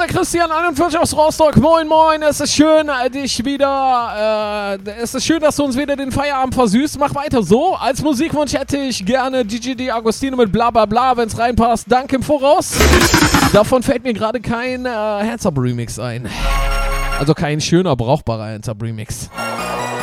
Christian 41 aus Rostock. Moin, moin. Es ist schön, dich wieder. Es ist schön, dass du uns wieder den Feierabend versüßt. Mach weiter so. Als Musikwunsch hätte ich gerne DJD Agostino mit bla bla bla, wenn es reinpasst. Danke im Voraus. Davon fällt mir gerade kein Hands-Up Remix ein. Also kein schöner, brauchbarer Hands-Up Remix.